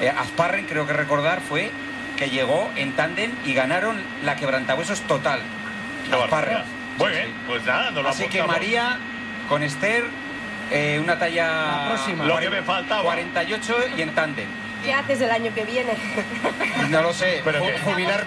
Azparren, creo que recordar, fue que llegó en tándem y ganaron la quebrantahuesos total. Azparren. Muy bien, pues nada, nos lo Así que apuntamos. María con Esther, una talla La próxima. Lo que me faltaba. 48 y en tándem. ¿Qué haces el año que viene? No lo sé, Pero que-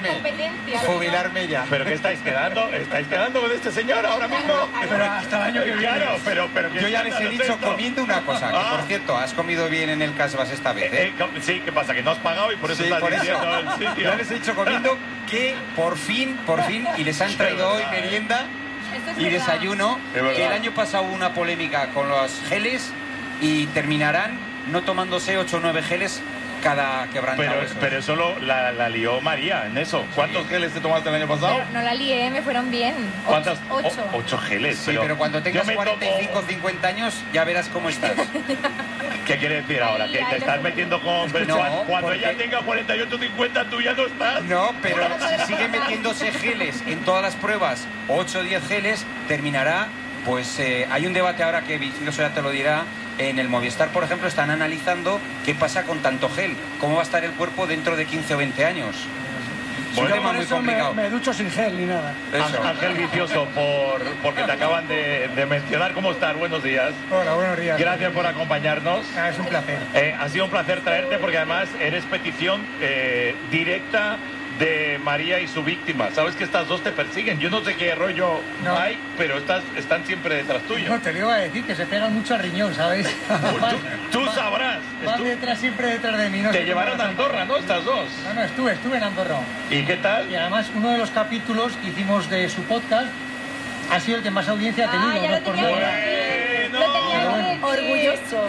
jubilarme ya. ¿Pero qué estáis quedando? ¿Estáis quedando con este señor ahora mismo? Pero hasta el año que viene. Claro, pero ¿qué Yo ya les he escándalo es dicho esto? comiendo una cosa, que por cierto, has comido bien en el Casbas esta vez, ¿eh? Sí, ¿qué pasa? Que no has pagado y por eso Sí, estás por eso. diciendo el sitio. Ya les he dicho comiendo que por fin, y les han traído hoy merienda y desayuno, Es verdad. que el año pasado hubo una polémica con los geles y terminarán no tomándose 8 o 9 geles cada quebrantahuesos. Pero eso la lió María en eso. ¿Cuántos geles te tomaste el año pasado? Pero no la lié, me fueron bien. ¿Cuántas? 8. 8 geles. Sí, pero cuando tengas yo me 45 o 50 años ya verás cómo estás. ¿Qué quiere decir ahora? ¿Que te estás metiendo con... No, cuando porque- ella tenga 48 o 50 tú ya no estás. No, pero si sigue metiéndose geles en todas las pruebas, 8 o 10 geles, terminará, pues hay un debate ahora que Vicioso ya te lo dirá, en el Movistar, por ejemplo, están analizando qué pasa con tanto gel, cómo va a estar el cuerpo dentro de 15 o 20 años. Es un Bueno, tema Por muy eso complicado. me ducho sin gel ni nada. Eso. Ángel Vicioso, porque te acaban de mencionar. ¿Cómo estás? Buenos días. Hola, buenos días. Gracias por acompañarnos. Es un placer. Ha sido un placer traerte porque además eres petición directa de María y su víctima. Sabes que estas dos te persiguen. Yo no sé qué rollo No. hay, pero están siempre detrás tuyo. No, te lo iba a decir, que se pegan mucho al riñón, ¿sabes? Pues tú sabrás. Van siempre detrás de mí. No Te sé llevaron cómo a lo Andorra, ¿no? Estas dos. No, estuve en Andorra. ¿Y qué tal? Y además uno de los capítulos que hicimos de su podcast ha sido el que más audiencia ha tenido. Ah, ya dos lo por tenía nueve. que Bueno. Lo tenía que decir. Orgulloso.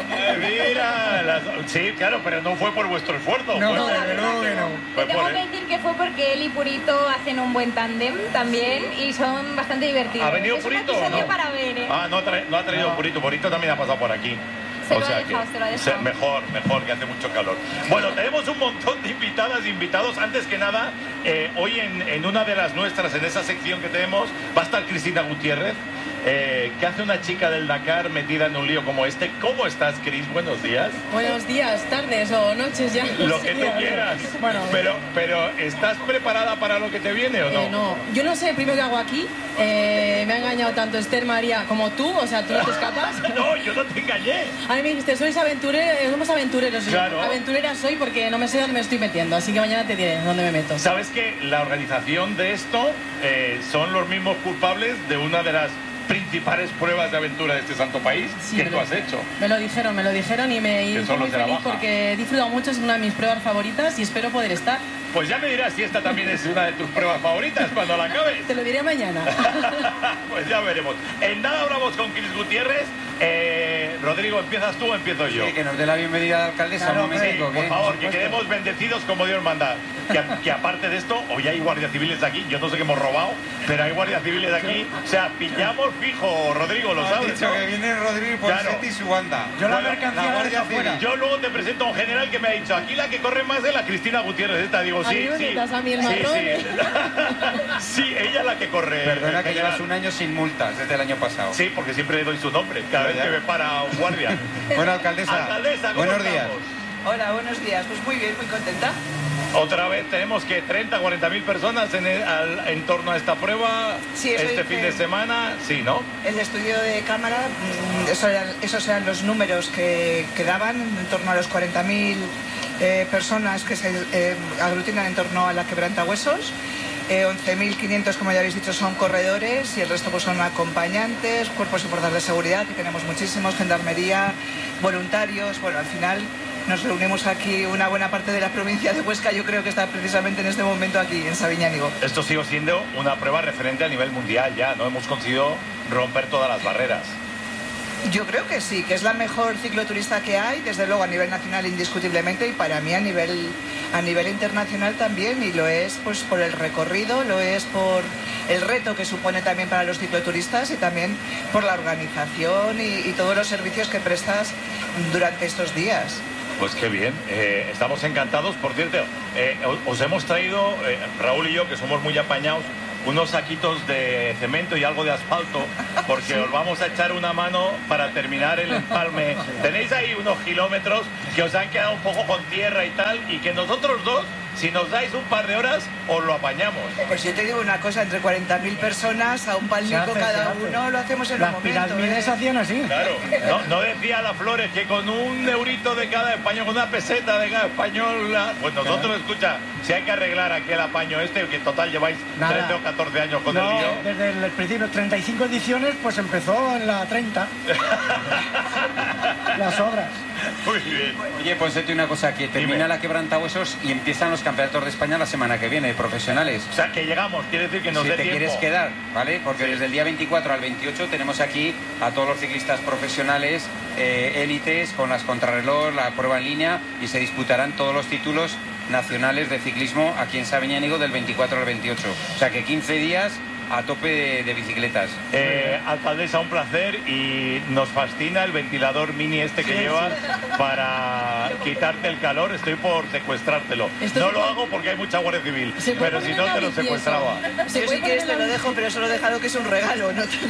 Mira, sí, claro, pero no fue por vuestro esfuerzo. No, fue- desde luego que no. fue Te tengo por- que decir que fue porque él y Purito hacen un buen tándem también y son bastante divertidos. ¿Ha venido es Purito un o episodio no? para ver, ¿eh? Ah, no ha traído Purito. Purito también ha pasado por aquí. Se lo ha dejado. Mejor, que hace mucho calor. Bueno, tenemos un montón de invitadas e invitados. Antes que nada, hoy en una de las nuestras, en esa sección que tenemos, va a estar Cristina Gutiérrez. ¿Qué hace una chica del Dakar metida en un lío como este? ¿Cómo estás, Cris? Buenos días. Buenos días, tardes o noches ya. Lo que tú quieras. Bueno, Pero ¿estás preparada para lo que te viene o no? no, yo no sé primero qué hago aquí. Me ha engañado tanto Esther María como tú, o sea, tú no te escapas. No, yo no te engañé. A mí me dijiste, somos aventureros. Claro. Aventurera soy porque no me sé dónde me estoy metiendo, así que mañana te diré dónde me meto. ¿Sabes que la organización de esto son los mismos culpables de una de las principales pruebas de aventura de este santo país Sí, que me tú lo- has hecho? Me lo dijeron y me Que hizo son muy los de la feliz baja. porque he disfrutado mucho, es una de mis pruebas favoritas y espero poder estar. Pues ya me dirás si esta también es una de tus pruebas favoritas cuando la acabes. Te lo diré mañana. Pues ya veremos. En nada hablamos con Cris Gutiérrez. Rodrigo, ¿empiezas tú o empiezo yo? Sí, que nos dé la bienvenida a la alcaldesa, Claro, un momentico. Por que- favor, que quedemos bendecidos como Dios manda. Que aparte de esto, hoy hay guardias civiles aquí. Yo no sé qué hemos robado, pero hay guardias civiles aquí. O sea, pillamos fijo, Rodrigo, lo Has sabes. dicho ¿no? que viene Rodrigo por Claro. y su banda. Yo la Bueno, mercancía la la Guardia dejo fuera. Civil. Yo luego te presento a un general que me ha dicho, aquí la que corre más es la Cristina Gutiérrez. Esta digo, A mí sí, me sí. quitas a mí el Sí, marrón. sí. Sí, ella es la que corre. Perdona que general. llevas un año sin multas desde el año pasado. Sí, porque siempre le doy su nombre cada vez Ya. que me para un guardia. Bueno, alcaldesa, Alcaldesa, ¿cómo buenos estamos? días. Hola, buenos días. Pues muy bien, muy contenta. Otra vez tenemos que 30, 40.000 personas en torno a esta prueba Sí, eso este dice- fin de semana. Sí, ¿no? El estudio de cámara, esos eran los números que daban, en torno a los 40.000 personas que se aglutinan en torno a la quebrantahuesos. 11.500, como ya habéis dicho, son corredores y el resto pues son acompañantes, cuerpos y fuerzas de seguridad, que tenemos muchísimos, gendarmería, voluntarios. Bueno, al final nos reunimos aquí una buena parte de la provincia de Huesca, yo creo que está precisamente en este momento aquí, en Sabiñánigo. Esto sigue siendo una prueba referente a nivel mundial ya, ¿no? Hemos conseguido romper todas las barreras. Yo creo que sí, que es la mejor cicloturista que hay, desde luego a nivel nacional indiscutiblemente y para mí a nivel internacional también, y lo es pues por el recorrido, lo es por el reto que supone también para los cicloturistas y también por la organización y todos los servicios que prestas durante estos días. Pues qué bien, estamos encantados. Por cierto, os hemos traído, Raúl y yo, que somos muy apañados, unos saquitos de cemento y algo de asfalto, porque os vamos a echar una mano para terminar el empalme. Tenéis ahí unos kilómetros que os han quedado un poco con tierra y tal, y que nosotros dos, si nos dais un par de horas, os lo apañamos. Pues yo te digo una cosa, entre 40.000 personas a un palmico cada uno lo hacemos en un momento. Las pirámides se hacían así. Claro, no decía la Flores que con un eurito de cada español, con una peseta de cada español, pues nosotros, escucha, si hay que arreglar aquel apaño que en total lleváis 13 o 14 años con el lío. Desde el principio, 35 ediciones, pues empezó en la 30. Las obras. Muy bien. Oye, pues decirte una cosa, que termina la quebrantahuesos y empiezan los campeonatos de España la semana que viene, profesionales. O sea, que llegamos, quiere decir que nos si dé te tiempo. quieres quedar, ¿vale? Porque Sí. desde el día 24 al 28 tenemos aquí a todos los ciclistas profesionales, élites, con las contrarreloj, la prueba en línea, y se disputarán todos los títulos nacionales de ciclismo aquí en Sabiñánigo del 24 al 28. O sea que 15 días a tope de bicicletas. Alcaldesa, un placer, y nos fascina el ventilador mini que llevas para quitarte el calor. Estoy por secuestrártelo. No lo hago porque hay mucha Guardia Civil, pero si no te lo secuestraba. Yo si quieres te lo dejo, pero eso lo he dejado que es un regalo, no te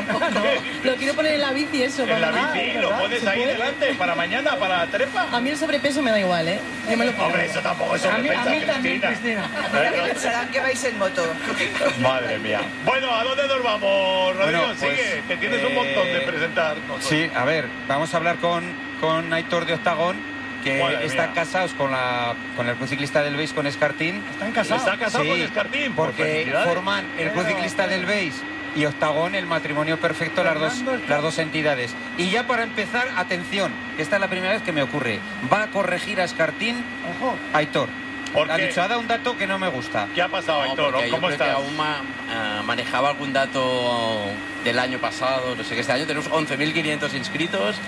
lo Lo quiero poner en la bici, eso. En la para- bici, lo pones ahí delante para mañana, para la trepa. A mí el sobrepeso me da igual, ¿eh? Yo me lo pongo. Hombre, eso tampoco es A mí sorpresa, también, Cristina. Pensarán que vais en moto. Madre mía. Bueno, ¿a dónde nos vamos, Rodrigo? Bueno, pues, sigue, que tienes un montón de presentar. Sí, a ver, vamos a hablar con Aitor de Octagón, que Madre están mía. casados con el club ciclista del Beis, con Escartín. Están casados. ¿Está casado Sí, con Escartín? Pues porque felicidades. forman el club ciclista del Beis y Octagón el matrimonio perfecto, las dos entidades. Y ya para empezar, atención, que esta es la primera vez que me ocurre, va a corregir a Escartín Ojo. Aitor. ¿Por Ha qué? dicho, ha dado un dato que no me gusta. ¿Qué ha pasado, No, Aitor? porque yo ¿Cómo creo que estás? aún manejaba algún dato del año pasado. No sé, que este año tenemos 11.500 inscritos,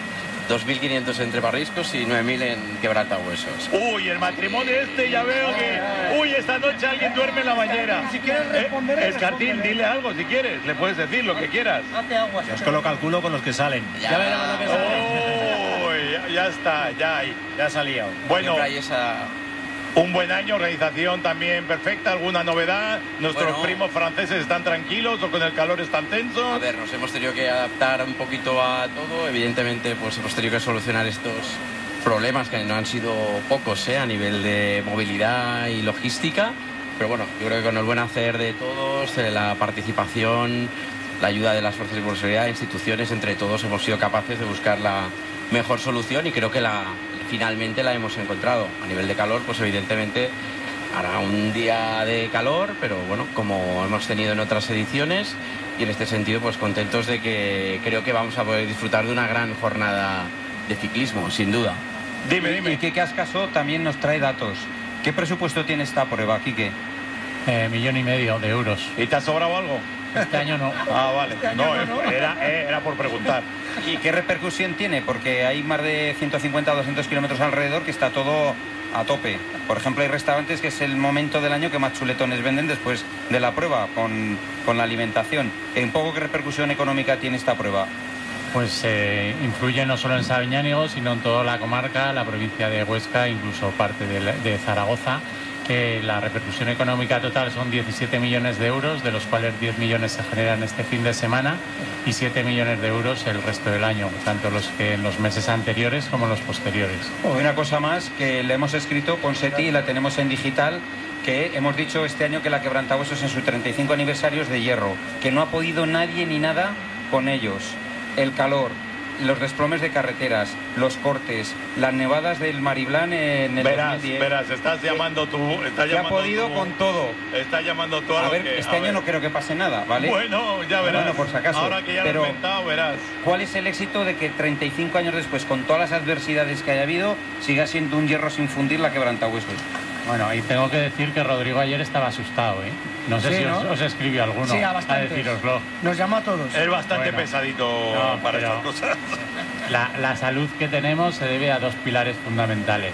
2.500 entre barriscos y 9.000 en quebrantahuesos. Uy, el matrimonio ya veo que... Uy, esta noche alguien duerme en la bañera. Si quieres responder, Escartín, respóndele. dile algo si quieres. Le puedes decir lo que quieras. Hace agua. Os lo calculo con los que salen. Ya veremos lo que sale. Uy, ya está, ya hay. Ya ha salido. Bueno, Siempre hay esa... un buen año, organización también perfecta. ¿Alguna novedad? ¿Nuestros Bueno. primos franceses están tranquilos o con el calor están tensos? A ver, nos hemos tenido que adaptar un poquito a todo. Evidentemente, pues hemos tenido que solucionar estos problemas que no han sido pocos, a nivel de movilidad y logística. Pero bueno, yo creo que con el buen hacer de todos, la participación, la ayuda de las fuerzas de seguridad, instituciones, entre todos hemos sido capaces de buscar la mejor solución, y creo que finalmente la hemos encontrado. A nivel de calor, pues evidentemente hará un día de calor, pero bueno, como hemos tenido en otras ediciones, y en este sentido pues contentos de que creo que vamos a poder disfrutar de una gran jornada de ciclismo, sin duda. Dime, Y dime. Quique Ascaso también nos trae datos. ¿Qué presupuesto tiene esta prueba, Quique? 1,5 millones de euros. ¿Y te ha sobrado algo? Este año no. Ah, vale. No, era por preguntar. ¿Y qué repercusión tiene? Porque hay más de 150 o 200 kilómetros alrededor que está todo a tope. Por ejemplo, hay restaurantes que es el momento del año que más chuletones venden después de la prueba, con la alimentación. Un poco, ¿qué repercusión económica tiene esta prueba? Pues influye no solo en Sabiñánigo, sino en toda la comarca, la provincia de Huesca, incluso parte de Zaragoza. La repercusión económica total son 17 millones de euros, de los cuales 10 millones se generan este fin de semana y 7 millones de euros el resto del año, tanto los que en los meses anteriores como los posteriores. Una cosa más que le hemos escrito con Seti y la tenemos en digital, que hemos dicho este año que la Quebrantahuesos en su 35 aniversario es de hierro, que no ha podido nadie ni nada con ellos. El calor, los desplomes de carreteras, los cortes, las nevadas del Mariblán en el 2010. Verás, estás llamando tú. Que ha podido con todo. Estás llamando tú a A lo ver, que... este año no creo que pase nada, ¿vale? Bueno, ya verás. Bueno, por si acaso. Ahora que ya Pero, lo he inventado, verás. ¿cuál es el éxito de que 35 años después, con todas las adversidades que haya habido, siga siendo un hierro sin fundir la Quebrantahuesos? Bueno, y tengo que decir que Rodrigo ayer estaba asustado, ¿eh? No sé Sí, si ¿no? os escribió alguno Sí, a a bastantes. decíroslo. Nos llama a todos. Es bastante Bueno. pesadito No, para pero- estas cosas. La salud que tenemos se debe a dos pilares fundamentales.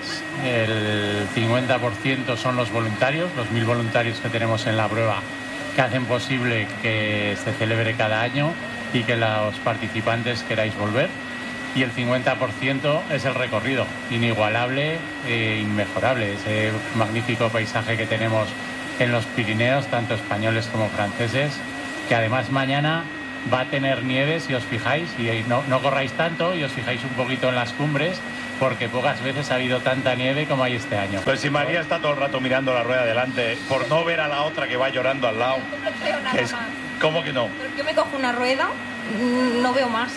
El 50% son los voluntarios, los 1.000 voluntarios que tenemos en la prueba, que hacen posible que se celebre cada año y que los participantes queráis volver. Y el 50% es el recorrido, inigualable e inmejorable. Ese magnífico paisaje que tenemos en los Pirineos, tanto españoles como franceses, que además mañana va a tener nieve, si os fijáis, y no corráis tanto y os fijáis un poquito en las cumbres, porque pocas veces ha habido tanta nieve como hay este año. Pues si María está todo el rato mirando la rueda delante, por no ver a la otra que va llorando al lado. ¿Cómo que no? Porque yo me cojo una rueda, no veo más.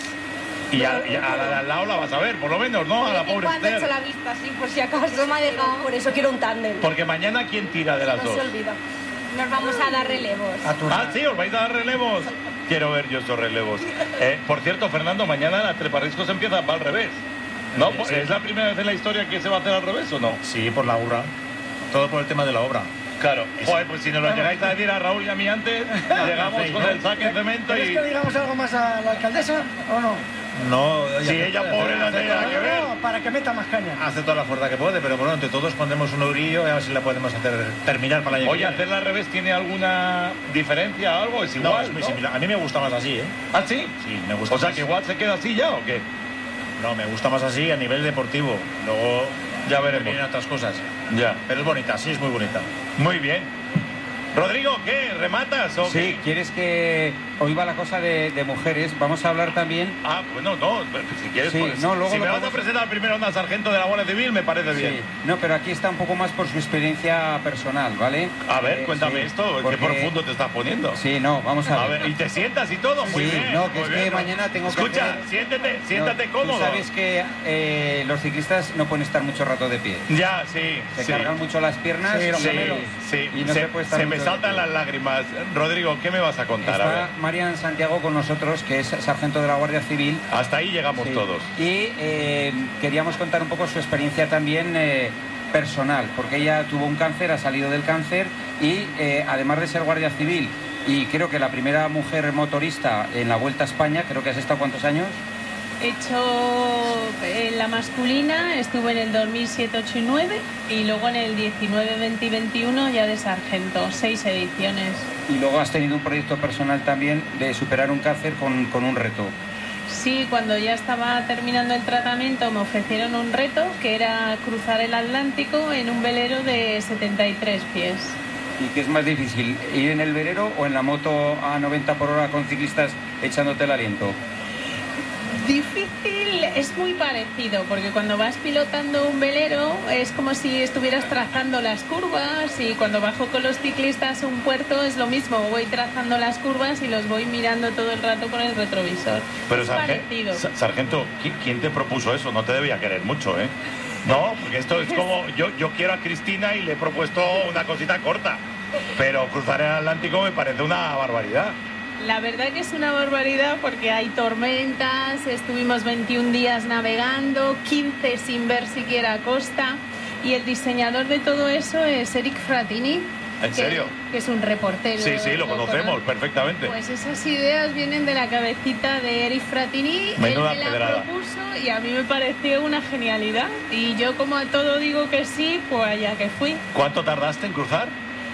Y a la de al lado la vas a ver, por lo menos, ¿no? A la pobre Cuando he hecho Esther. la vista, sí, por si acaso me ha dejado. Por eso quiero un tándem. Porque mañana, ¿quién tira de las No dos? se olvida. Nos vamos a dar relevos. Sí, os vais a dar relevos. Quiero ver yo esos relevos. Por cierto, Fernando, mañana la treparriscos empieza al revés. ¿No? Sí. ¿Es la primera vez en la historia que se va a hacer al revés o no? Sí, por la obra. Todo por el tema de la obra. Claro. Joder, pues si nos lo llegáis a decir a Raúl y a mí antes, llegamos con el saque de cemento ¿Quieres y... que digamos algo más a la alcaldesa o no? No, Si ella pobre no tiene nada que ver. No, para que meta más caña. hace toda la fuerza que puede, pero bueno, entre todos pondremos un eurillo y a ver si la podemos hacer terminar para el año que Oye, viene. ¿hacerla al revés tiene alguna diferencia o algo? ¿Es No, igual? es muy similar. A mí me gusta más así, ¿eh? ¿Ah, sí? Sí, me gusta O sea, más. que igual se queda así ya, ¿o qué? No, me gusta más así a nivel deportivo. Luego Ya veremos. vienen otras cosas. Ya. Pero es bonita, sí, es muy bonita. Muy bien. Rodrigo, ¿qué? ¿Rematas o Sí, qué? ¿quieres que hoy va la cosa de mujeres? Vamos a hablar también... Ah, bueno, no, si quieres, Sí, pues, no, luego si lo me vas a podemos- presentar primero a una sargento de la Guardia Civil, me parece bien. Sí, no, pero aquí está un poco más por su experiencia personal, ¿vale? A ver, cuéntame sí, esto, porque- qué profundo te estás poniendo. Sí, no, vamos a A ver. ver, y te sientas y todo, muy Sí, bien. no, que muy es que bien. mañana tengo que Escucha, hacer- siéntate No, cómodo. Tú sabes que los ciclistas no pueden estar mucho rato de pie. Ya, sí. Se sí. cargan mucho las piernas Sí, los Sí, gemelos. sí. y no se puede estar me mucho de saltan pie. las lágrimas. Rodrigo, ¿qué me vas a contar? A ver. Está Marian Santiago con nosotros, que es sargento de la Guardia Civil. Hasta ahí llegamos Sí. todos. Y queríamos contar un poco su experiencia también personal, porque ella tuvo un cáncer, ha salido del cáncer y además de ser Guardia Civil y creo que la primera mujer motorista en la Vuelta a España, creo que has estado ¿cuántos años? He hecho en la masculina, estuve en el 2007, 8 y 9 y luego en el 19, 20 y 21 ya de sargento, 6 ediciones. Y luego has tenido un proyecto personal también de superar un cáncer con un reto. Sí, cuando ya estaba terminando el tratamiento me ofrecieron un reto que era cruzar el Atlántico en un velero de 73 pies. ¿Y qué es más difícil, ir en el velero o en la moto a 90 por hora con ciclistas echándote el aliento? Difícil, es muy parecido, porque cuando vas pilotando un velero es como si estuvieras trazando las curvas y cuando bajo con los ciclistas a un puerto es lo mismo, voy trazando las curvas y los voy mirando todo el rato con el retrovisor. Pero es parecido. sargento, ¿quién te propuso eso? No te debía querer mucho, ¿eh? No, porque esto es como, yo quiero a Cristina y le he propuesto una cosita corta, pero cruzar el Atlántico me parece una barbaridad. La verdad que es una barbaridad porque hay tormentas, estuvimos 21 días navegando, 15 sin ver siquiera costa y el diseñador de todo eso es Eric Frattini. ¿En serio? Que es un reportero. Sí, sí, lo conocemos perfectamente. Pues esas ideas vienen de la cabecita de Eric Frattini, Menuda él me la pedrada. propuso y a mí me pareció una genialidad y yo como a todo digo que sí, pues allá que fui. ¿Cuánto tardaste en cruzar?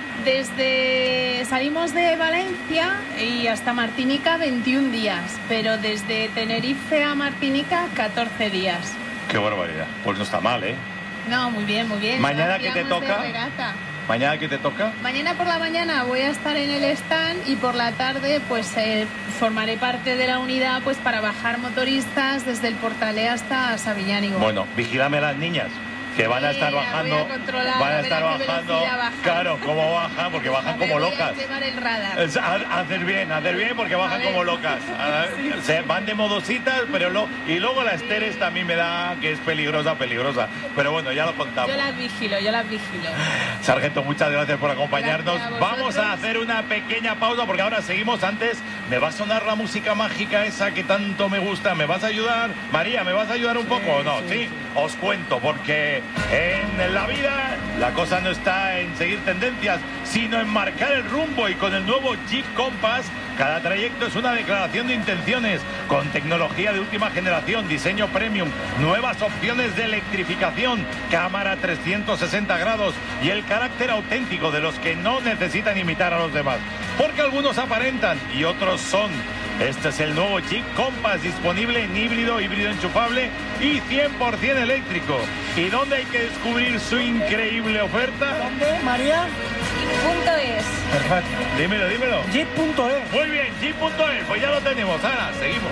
Salimos de Valencia y hasta Martinica 21 días, pero desde Tenerife a Martinica 14 días. Qué barbaridad. Pues no está mal, ¿eh? No, muy bien, muy bien. ¿Mañana Lo qué te hacíamos de toca? regata. ¿Mañana qué te toca? Mañana por la mañana voy a estar en el stand y por la tarde pues formaré parte de la unidad pues para bajar motoristas desde el Portalé hasta Sabiñánigo. Bueno, vigílame a las niñas, que van a estar Sí, la bajando. voy a controlar, Van a a ver estar a qué bajando. velocidad bajan. Claro, cómo bajan, porque bajan como Me voy locas. a llevar el radar. Hacer bien, porque bajan ver. como locas. Se van de modositas, pero y luego la Esteres también me da que es peligrosa. Pero bueno, ya lo contamos. Yo las vigilo. Sargento, muchas gracias por acompañarnos. Gracias a vosotros. Vamos a hacer una pequeña pausa porque ahora seguimos. Antes me va a sonar la música mágica esa que tanto me gusta. ¿Me vas a ayudar? María, ¿me vas a ayudar un poco o no? Sí, os cuento, porque en la vida la cosa no está en seguir tendencias, sino en marcar el rumbo, y con el nuevo Jeep Compass cada trayecto es una declaración de intenciones, con tecnología de última generación, diseño premium, nuevas opciones de electrificación, cámara 360 grados y el carácter auténtico de los que no necesitan imitar a los demás, porque algunos aparentan y otros son. Este es el nuevo Jeep Compass, disponible en híbrido enchufable y 100% eléctrico. ¿Y dónde hay que descubrir su increíble oferta? ¿Dónde, María? jeep.es. Perfecto. Dímelo. Jeep.es. Muy bien, jeep.es, pues ya lo tenemos. Ahora, seguimos.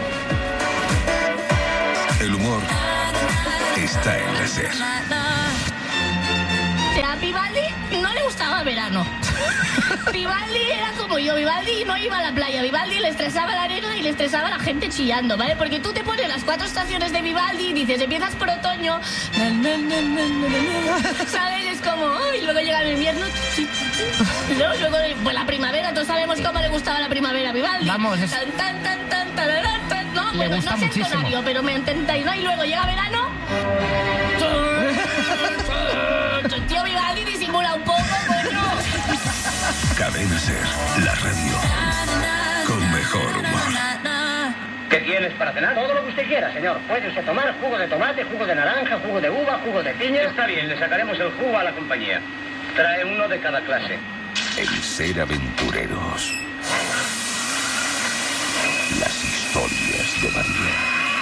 El humor está en la SER. A Vivaldi no le gustaba el verano. Vivaldi era como yo, Vivaldi no iba a la playa, Vivaldi le estresaba la arena y le estresaba la gente chillando, ¿vale? Porque tú te pones las 4 estaciones de Vivaldi y dices, empiezas por otoño, ¿sabes? Es como, y luego llega el invierno, y luego pues la primavera, todos sabemos cómo le gustaba la primavera a Vivaldi. Vamos, es... No, le bueno, gusta no sé muchísimo. el tonario, pero me entendáis, ¿no? Y luego llega verano... Tío Vivaldi disimula un poco, coño. Cadena SER, la radio con mejor humor. ¿Qué tienes para cenar? Todo lo que usted quiera, señor. Puede usted tomar jugo de tomate, jugo de naranja, jugo de uva, jugo de piña. Está bien, le sacaremos el jugo a la compañía. Trae uno de cada clase. En SER Aventureros. Las historias de María.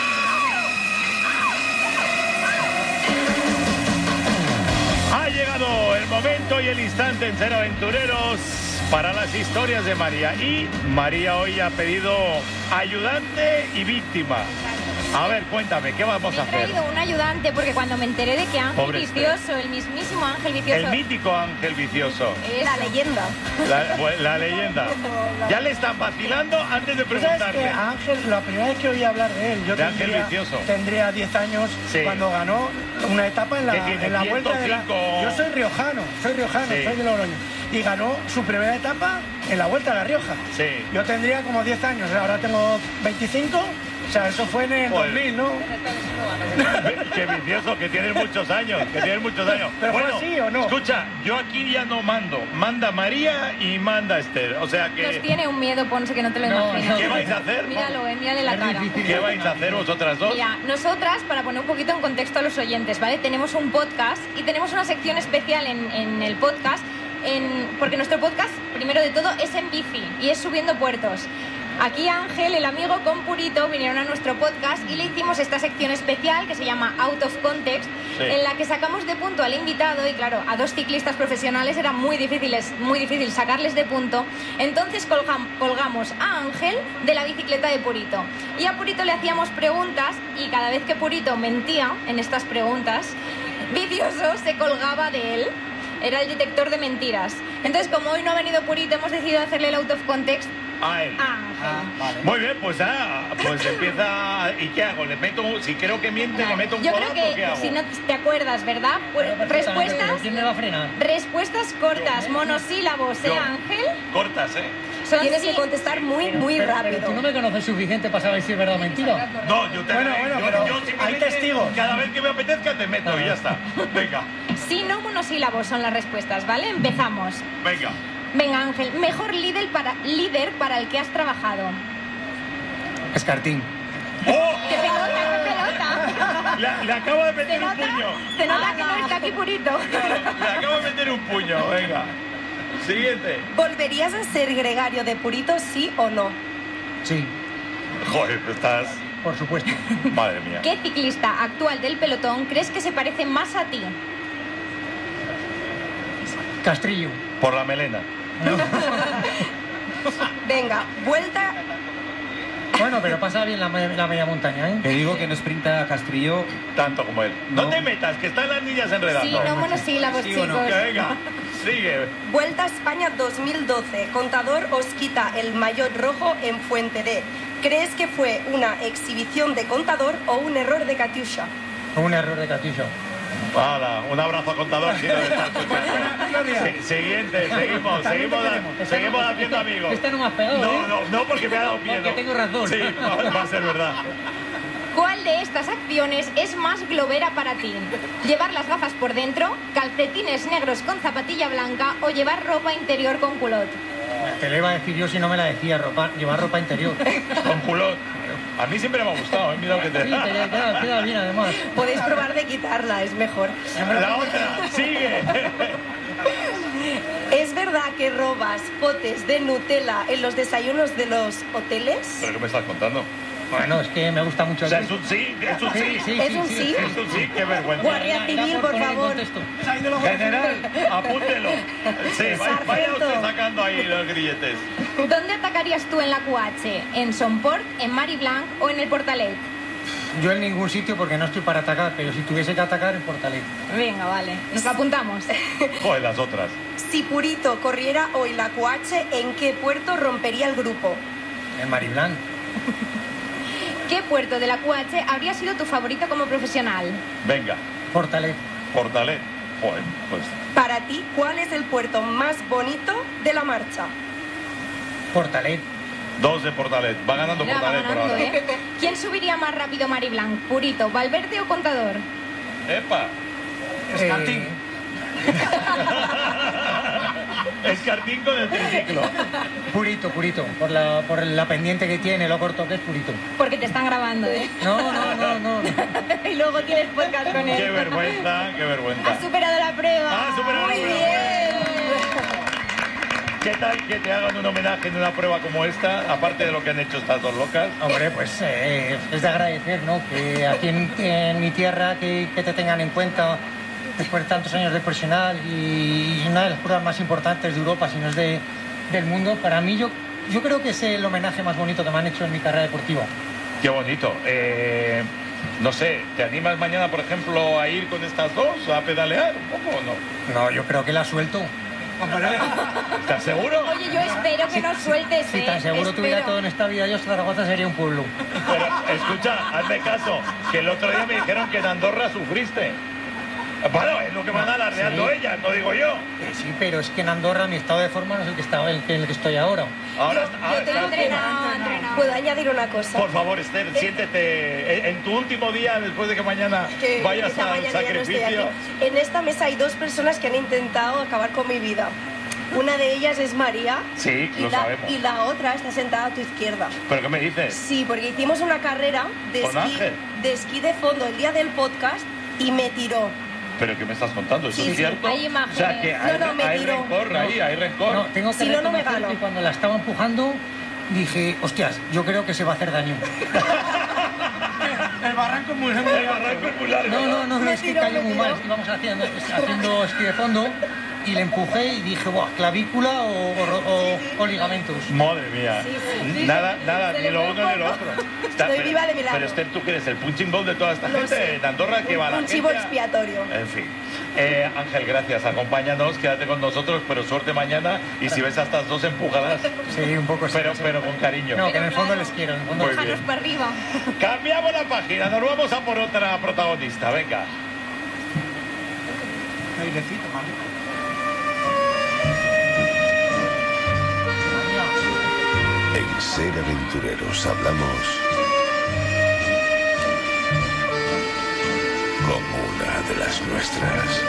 Ha llegado el momento y el instante en SER Aventureros para las historias de María. Y María hoy ha pedido ayudante y víctima. A ver, cuéntame, ¿qué vamos a He hacer? traído un ayudante porque cuando me enteré de que Ángel Pobre Vicioso, el mismísimo Ángel Vicioso... El mítico Ángel Vicioso. Es la leyenda. La leyenda. Ya le están vacilando antes de ¿Tú sabes que preguntarle. Ángel, la primera vez que oí hablar de él, yo De Ángel Vicioso. tendría 10 años Sí. cuando ganó una etapa en Que tiene la vuelta de la... 105. Yo soy riojano, Sí. soy de Logroño. Y ganó su primera etapa en la Vuelta a La Rioja. Sí. Yo tendría como 10 años, ahora tengo 25, o sea, eso fue en el Joder. 2000, ¿no? Qué vicioso, que tienes muchos años, ¿Pero fue así o no? Escucha, yo aquí ya no mando. Manda María y manda Esther. O sea Nos que... tiene un miedo, Ponce, que no te lo imaginas. ¿Qué vais a hacer? Míralo, mírale la cara. ¿Qué vais a hacer vosotras dos? Mira, nosotras, para poner un poquito en contexto a los oyentes, ¿vale? Tenemos un podcast y tenemos una sección especial en el podcast, porque nuestro podcast, primero de todo, es en bici y es subiendo puertos. Aquí Ángel, el amigo con Purito, vinieron a nuestro podcast y le hicimos esta sección especial que se llama Out of Context, Sí. en la que sacamos de punto al invitado y claro, a 2 ciclistas profesionales era muy difícil sacarles de punto. Entonces colgamos a Ángel de la bicicleta de Purito y a Purito le hacíamos preguntas y cada vez que Purito mentía en estas preguntas, Vicioso se colgaba de él. Era el detector de mentiras. Entonces, como hoy no ha venido Purito, hemos decidido hacerle el out of context A él. a Ángel. Vale. Muy bien, pues empieza. ¿Y qué hago? ¿Le meto si creo que miente, le meto un Yo creo codazo o qué que hago? si no te acuerdas, ¿verdad? Pues, ¿Quién me va a frenar? respuestas cortas, monosílabos, Yo. Ángel? Cortas, ¿eh? Tienes que contestar muy Pero rápido. tú no me conoces suficiente para saber si es verdad o mentira. No, yo te Bueno, pero yo simplemente, hay testigos. Cada vez que me apetezca te meto y ya está. Venga, Sí, no monosílabos son las respuestas, ¿vale? Empezamos. venga. Venga, Ángel, mejor líder para el que has trabajado. Escartín. ¡Oh! ¡Qué pelota! Le acabo de ¿Se meter un nota? puño. Se nota que no está aquí Purito. Le acabo de meter un puño, venga. Siguiente. ¿Volverías a ser gregario de Purito, sí o no? Sí, Joder, estás. Por supuesto. Madre mía. ¿Qué ciclista actual del pelotón crees que se parece más a ti? Castrillo. Por la melena. Venga, vuelta. Bueno, pero pasa bien la media montaña, ¿eh? Te digo que no sprinta Castrillo. Tanto como él. No te metas, que están las niñas enredando. Sí, no monosílabos, ¿Sí o no? chicos. Que venga, sigue. Vuelta a España 2012. Contador os quita el maillot rojo en Fuente D. ¿Crees que fue una exhibición de Contador o un error de Katiusha? Un error de Catillo. Hala, un abrazo Contador. Si no está escuchando. Siguiente, seguimos haciendo amigos. Este no me has pegado, No, porque me ha dado miedo. Porque tengo razón. Sí, va a ser verdad. ¿Cuál de estas acciones es más globera para ti? ¿Llevar las gafas por dentro, calcetines negros con zapatilla blanca o llevar ropa interior con culot? Te le iba a decir yo si no me la decía, llevar ropa interior. Con culot. A mí siempre me ha gustado, mira lo que te Sí, queda bien además. Podéis probar de quitarla, es mejor. La otra, sigue. ¿Es verdad que robas potes de Nutella en los desayunos de los hoteles? ¿Pero qué me estás contando? Bueno, es que me gusta mucho O sea, es un sí, es un sí. ¿Es un sí? Es un sí, qué vergüenza. Guardia Civil, por favor. General, apúntelo. Sí, vaya usted sacando ahí los grilletes. ¿Dónde atacarías tú en la QH? ¿En Somport, en Mariblanc o en el Portalet? Yo en ningún sitio porque no estoy para atacar, pero si tuviese que atacar en Portalet. Venga, vale. Nos lo apuntamos. Joder, las otras. Si Purito corriera hoy la QH, ¿en qué puerto rompería el grupo? En Mariblanc. ¿Qué puerto de la QH habría sido tu favorito como profesional? Venga. Portalet. Portalet. Joder, pues. Para ti, ¿cuál es el puerto más bonito de la marcha? Portalet. 2 de Portalet. Va ganando Mira, va Portalet por ganando, ahora. ¿eh? ¿Quién subiría más rápido Mariblanc? ¿Purito, Valverde o Contador? ¡Epa! Escartín. Escartín con el triciclo. Purito. Por la pendiente que tiene, lo corto que es Purito. Porque te están grabando, ¿eh? No. Y luego tienes podcast con él. Qué vergüenza, qué vergüenza. Has superado la prueba. Ah, superado la Muy prueba. bien. ¿Qué tal que te hagan un homenaje en una prueba como esta, aparte de lo que han hecho estas dos locas? Hombre, pues es de agradecer, ¿no? Que aquí en mi tierra que te tengan en cuenta después de tantos años de profesional y una de las pruebas más importantes de Europa, si no es del mundo. Para mí yo creo que es el homenaje más bonito que me han hecho en mi carrera deportiva. Qué bonito. No sé, ¿te animas mañana, por ejemplo, a ir con estas dos, a pedalear un poco o no? No, yo creo que la suelto. ¿Estás seguro? Oye, yo espero que no sueltes, Si tan seguro tuviera todo en esta vida, yo Zaragoza sería un pueblo. Pero, escucha, hazme caso, que el otro día me dijeron que en Andorra sufriste. Bueno, es lo que van alardeando Sí. ellas, no digo yo. Sí, pero es que en Andorra mi estado de forma no es el que estaba, el que estoy ahora. Ahora, Yo te he entrenado. ¿Puedo añadir una cosa? Por favor, Esther, siéntete en tu último día después de que mañana Que vayas esta al mañana ya no estoy sacrificio. aquí. En esta mesa hay 2 personas que han intentado acabar con mi vida. Una de ellas es María. Sí, lo sabemos. Y la otra está sentada a tu izquierda. ¿Pero qué me dices? Sí, porque hicimos una carrera ¿Con Ángel? de esquí de fondo el día del podcast y me tiró. ¿Pero qué me estás contando? ¿Eso Sí, es sí, cierto? hay imágenes. O sea, que hay, No, me hay tiró. rencor ahí, hay rencor. No, tengo que Si no, no me reconocer gano. que cuando la estaba empujando dije, hostias, yo creo que se va a hacer daño. El barranco es muy El barranco es muy largo. No, Me es que tiró, cayó me muy tiró. mal. Es que íbamos haciendo esquí de fondo y le empujé y dije, buah, clavícula o ligamentos. Madre mía. Sí. Nada, Se ni le lo fue uno un ni lo poco. otro. Estoy viva de milagro. Pero Esther, ¿tú qué eres? ¿El punching ball de toda esta No gente sé. en Andorra que va a la Un gente? chivo expiatorio. En fin. Ángel, gracias. Acompáñanos, quédate con nosotros, pero suerte mañana. Y si ves a estas dos, empújalas. Sí, un poco sí. Pero con cariño. No, que en el fondo les quiero. En el fondo Muy bien. Déjanos para arriba. Cambiamos la página, nos vamos a por otra protagonista. Venga. Airecito, mami. En Ser Aventureros hablamos con una de las nuestras.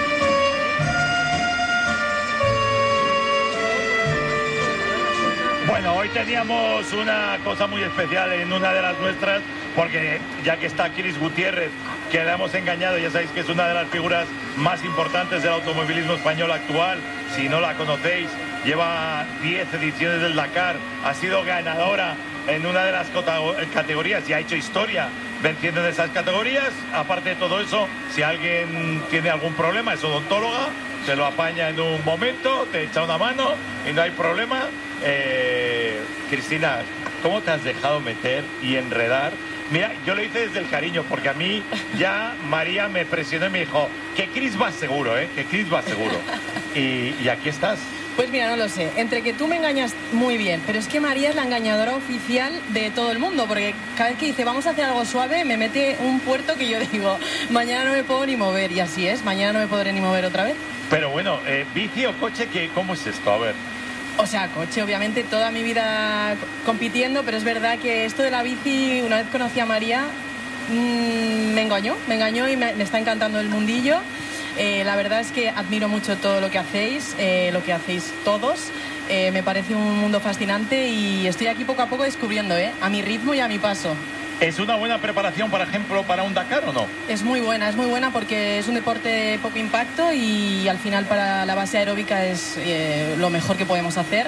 Bueno, hoy teníamos una cosa muy especial en una de las nuestras, porque ya que está Chris Gutiérrez, que la hemos engañado, ya sabéis que es una de las figuras más importantes del automovilismo español actual. Si no la conocéis, lleva 10 ediciones del Dakar, ha sido ganadora en una de las categorías y ha hecho historia venciendo en esas categorías. Aparte de todo eso, si alguien tiene algún problema, es odontóloga, se lo apaña en un momento, te echa una mano y no hay problema. Cristina, ¿cómo te has dejado meter y enredar? Mira, yo lo hice desde el cariño, porque a mí ya María me presionó y me dijo que Cris va seguro, que Cris va seguro. Y aquí estás. Pues mira, no lo sé. Entre que tú me engañas muy bien, pero es que María es la engañadora oficial de todo el mundo, porque cada vez que dice vamos a hacer algo suave, me mete un puerto que yo digo, mañana no me puedo ni mover, y así es, mañana no me podré ni mover otra vez. Pero bueno, bici o coche, ¿cómo es esto? A ver. O sea, coche, obviamente, toda mi vida compitiendo, pero es verdad que esto de la bici, una vez conocí a María, me engañó y me está encantando el mundillo. La verdad es que admiro mucho todo lo que hacéis todos. Me parece un mundo fascinante y estoy aquí poco a poco descubriendo, a mi ritmo y a mi paso. ¿Es una buena preparación, por ejemplo, para un Dakar o no? Es muy buena porque es un deporte de poco impacto y al final para la base aeróbica es lo mejor que podemos hacer.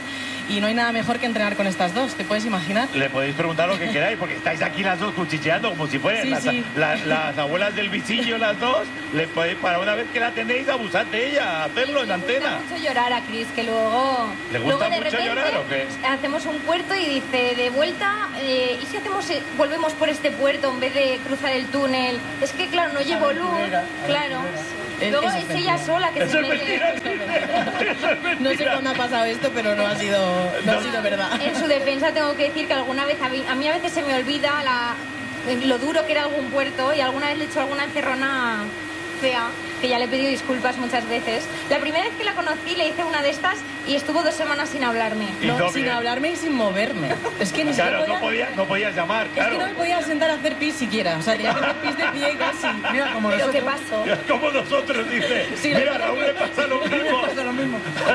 y no hay nada mejor que entrenar con estas dos, ¿te puedes imaginar? Le podéis preguntar lo que queráis, porque estáis aquí las dos cuchicheando como si fueran las abuelas del visillo, las dos. Le podéis, para una vez que la tenéis, abusad de ella, hacerlo en antena. Le gusta mucho llorar a Cris, que luego... ¿Le gusta de mucho repente llorar o qué? Hacemos un puerto y dice, de vuelta, ¿y si volvemos por este puerto en vez de cruzar el túnel? Es que, claro, no llevo luz, claro. Luego es ella sola que se mete. No sé cuándo ha pasado esto, pero no ha sido verdad. En su defensa tengo que decir que alguna vez, a mí a veces se me olvida lo duro que era algún puerto y alguna vez le he hecho alguna encerrona fea, que ya le he pedido disculpas muchas veces. La primera vez que la conocí le hice una de estas y estuvo 2 semanas sin hablarme. Sin hablarme y sin moverme. Es que ni siquiera no podías llamar, claro. Es que no me podía sentar a hacer pis siquiera. O sea, tenía que hacer pis de pie casi. Mira, como ¿Pero nosotros. qué pasó? Como nosotros, dice. Sí, mira, a Raúl le pasa lo mismo.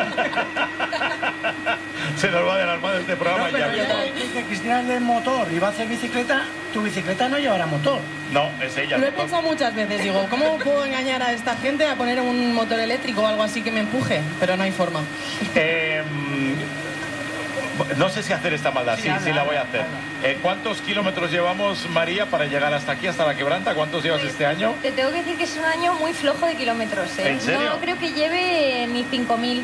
Se nos va del armado este programa ya. Que Cristina es del motor y va a hacer bicicleta, tu bicicleta no llevará motor. No, es ella. Lo he pensado muchas veces, digo, ¿cómo puedo engañar a esta gente a poner un motor eléctrico o algo así que me empuje? Pero no hay forma. No sé si hacer esta maldad, sí la voy a hacer. ¿Cuántos kilómetros llevamos, María, para llegar hasta aquí, hasta la Quebranta? ¿Cuántos llevas este año? Te tengo que decir que es un año muy flojo de kilómetros, ¿eh? ¿En serio? No creo que lleve ni 5.000.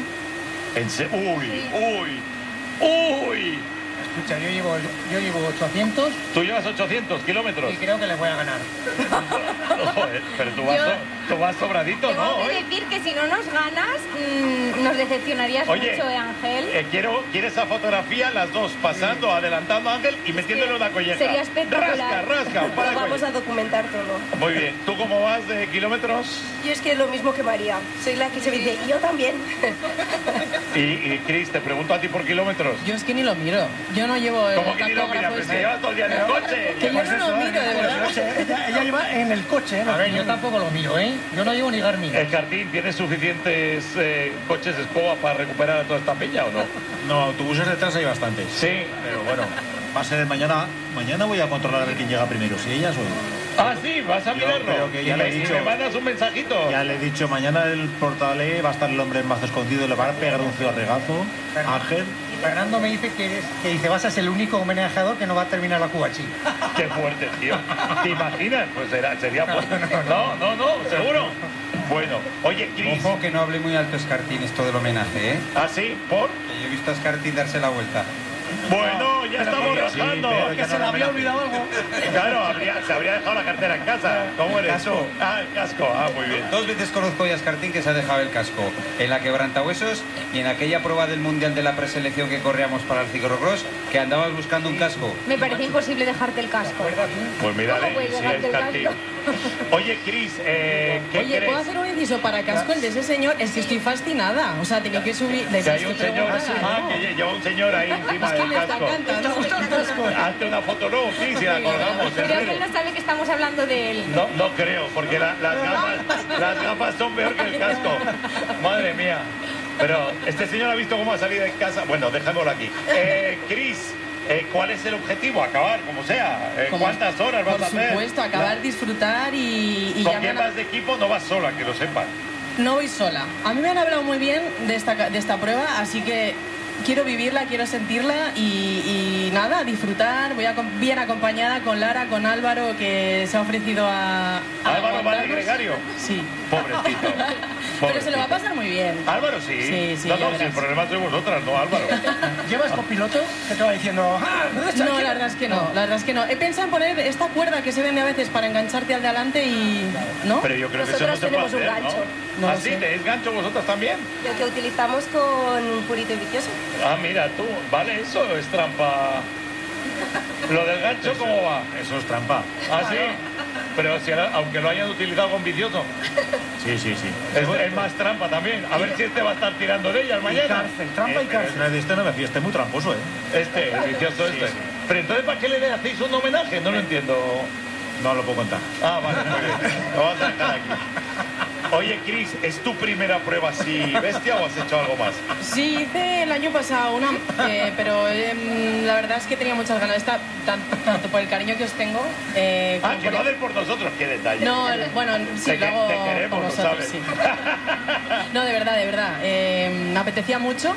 ¡Uy! Escucha, yo llevo 800. ¿Tú llevas 800 kilómetros? Y creo que le voy a ganar. Joder, pero tú vas sobradito, Tengo ¿no? que decir que si no nos ganas, nos decepcionarías mucho, Ángel. Quiero esa fotografía, las dos pasando, adelantando a Ángel y metiéndole una colleja. Sería espectacular. Rasca. Lo vamos a documentar todo. Muy bien. ¿Tú cómo vas de kilómetros? Yo es que es lo mismo que María. Soy la que se dice, yo también. Y Cris, te pregunto a ti por kilómetros. Yo es que ni lo miro. Yo no llevo el ¿Cómo que ni lo mira? Pues se lleva todo el día en el coche. Que yo no lo miro, de verdad. Ella lleva en el coche, ¿no? A ver, yo tampoco lo miro, ¿eh? Yo no llevo ni Garmin. Jardín, ¿tienes suficientes coches de escoba para recuperar a toda esta peña o no? No, autobuses detrás hay bastantes. Sí. Pero bueno, va a ser mañana. Mañana voy a controlar a ver quién llega primero, si ellas o él. Ah, sí, vas a mirarlo. Creo que ya le he dicho. ¿Me mandas un mensajito? Ya le he dicho, mañana el Portalé va a estar el hombre más escondido, le va a pegar un cigarregazo. Ángel. Y Fernando me dice que dice, vas a ser el único homenajeador que no va a terminar la Cubachi. Qué fuerte, tío. ¿Te imaginas? Pues sería fuerte. No, seguro. Bueno, oye, Cris. Ojo que no hable muy alto Escartín esto del homenaje, ¿eh? ¿Ah, sí? ¿Por? Que yo he visto a Escartín darse la vuelta. Bueno, ya estamos rajando. Sí, que se le había olvidado algo. Claro, se habría dejado la cartera en casa. ¿Cómo eres? Casco. El casco. Muy bien. 2 veces conozco a Escartín que se ha dejado el casco. En la Quebrantahuesos y en aquella prueba del Mundial de la preselección que corríamos para el ciclocross, que andabas buscando un casco. Me parece imposible dejarte el casco. Pues mírale, ¿Cómo puedes sí, dejarte el Escartín. casco? Oye, Cris, ¿qué Oye, crees? ¿puedo hacer un inciso para casco? El de ese señor, es que estoy fascinada. O sea, tenía que subir... Si hay un señor, que lleva un señor ahí encima del casco. Hazte una foto luego, Cris, y la colgamos. Creo que él no sabe que estamos hablando de él. No creo, porque las gafas son peor que el casco. Madre mía. Pero este señor ha visto cómo ha salido de casa. Bueno, dejémoslo aquí. Cris, ¿cuál es el objetivo? Acabar, como sea. ¿Cuántas horas vas a hacer? Por supuesto, acabar, disfrutar y ¿Con quién vas de equipo? No vas sola, que lo sepan. No voy sola. A mí me han hablado muy bien de esta prueba, así que quiero vivirla, quiero sentirla y nada, disfrutar. Voy bien acompañada con Lara, con Álvaro, que se ha ofrecido a ¿Álvaro Valle Gregario? Sí. Pobrecito. Pero se lo va a pasar muy bien. ¿Álvaro sí? Sí, No, si el problema sois vosotras, no Álvaro. ¿Llevas copiloto? Que te va diciendo... No, la verdad es que no, la verdad es que no. He pensado en poner esta cuerda que se vende a veces para engancharte al de adelante y... ¿no? Pero yo creo que eso no se puede hacer, un gancho. ¿no? ¿Ah, sí? ¿Tenéis gancho vosotras también? Lo que utilizamos con Purito y Vicioso. Ah, mira tú, vale, eso es trampa. ¿Lo del gancho cómo va? Eso es trampa. ¿Ah, sí? Pero si aunque lo hayan utilizado con vicioso. Sí. Es más trampa también. A ver si este va a estar tirando de ellas mañana. Y cárcel, trampa y cárcel. De este no me fío, este es muy tramposo, ¿eh? El vicioso este. Sí. Pero entonces, ¿para qué le hacéis un homenaje? No lo entiendo. No lo puedo contar. Ah, vale, muy bien. Lo vas a dejar aquí. Oye, Cris, ¿es tu primera prueba así bestia o has hecho algo más? Sí, hice el año pasado una, pero la verdad es que tenía muchas ganas. Tanto por el cariño que os tengo... que lo haces por nosotros, qué detalle. No, bueno, sí, lo hago te queremos, por lo vosotros, sabes. sí. No, de verdad, me apetecía mucho.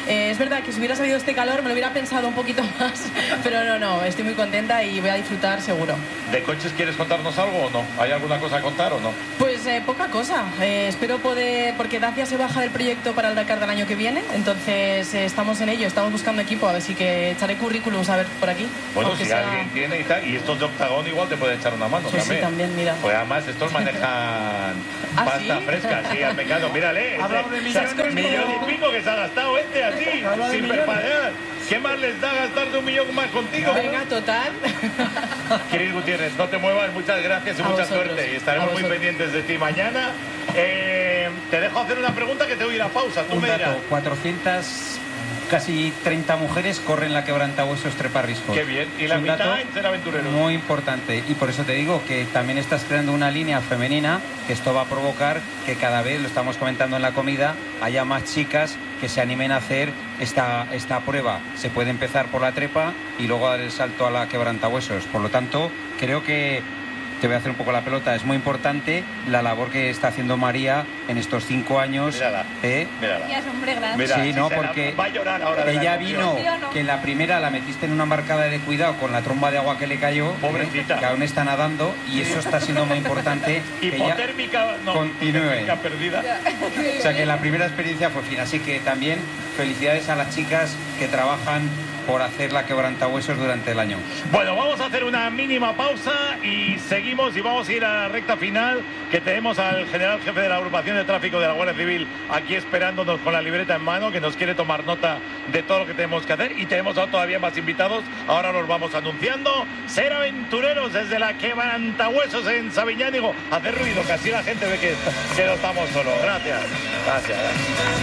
Es verdad que si hubiera salido este calor me lo hubiera pensado un poquito más, pero no, estoy muy contenta y voy a disfrutar seguro. ¿De coches quieres contarnos algo o no? ¿Hay alguna cosa a contar o no? Pues poca cosa. Espero poder, porque Dacia se baja del proyecto para el Dakar del año que viene, entonces estamos en ello, estamos buscando equipo, a ver si que echaré currículums a ver por aquí. Bueno, aunque si sea... alguien tiene y tal, y estos de Octagón igual te pueden echar una mano Sí, también. sí, también, mira. Pues además estos manejan pasta ¿sí? fresca, sí, al mercado. Mírale, millón y pico que se ha gastado así, sin parpadear. ¿Qué más les da gastar de 1 millón más contigo? Venga, total. Cris Gutiérrez, no te muevas, muchas gracias y mucha suerte. Y estaremos muy pendientes de ti mañana. Te dejo hacer una pregunta que te voy a ir a pausa. Tú me dirás. 400, casi 30 mujeres corren la quebrantahuesos Treparriscos. Qué bien. Y la mitad en Ser Aventureros. Muy importante. Y por eso te digo que también estás creando una línea femenina, que esto va a provocar que cada vez, lo estamos comentando en la comida, haya más chicas que se animen a hacer esta prueba. Se puede empezar por la trepa y luego dar el salto a la quebrantahuesos. Por lo tanto, creo que te voy a hacer un poco la pelota. Es muy importante la labor que está haciendo María en estos 5 años. Mírala. Mírala. Ya es hombre grande. Mira, sí, no, porque va a llorar ahora. ella vino, que en la primera la metiste en una embarcada de cuidado con la tromba de agua que le cayó. Pobrecita. Que aún está nadando y eso está siendo muy importante. Hipotérmica, no, continúe. Perdida. O sea que la primera experiencia fue fina. Así que también felicidades a las chicas que trabajan por hacer la quebrantahuesos durante el año. Bueno, vamos a hacer una mínima pausa y seguimos y vamos a ir a la recta final, que tenemos al general jefe de la agrupación de tráfico de la Guardia Civil aquí esperándonos con la libreta en mano, que nos quiere tomar nota de todo lo que tenemos que hacer, y tenemos todavía más invitados. Ahora los vamos anunciando. Ser Aventureros desde la quebrantahuesos en Sabiñánigo. Hacer ruido, que así la gente ve que no estamos solos. Gracias.